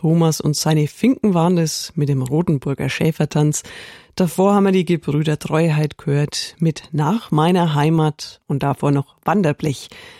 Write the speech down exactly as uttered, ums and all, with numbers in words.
Thomas und seine Finken waren das mit dem Rotenburger Schäfertanz. Davor haben wir die Gebrüder Treuheit gehört mit Nach meiner Heimat und davor noch Wanderblech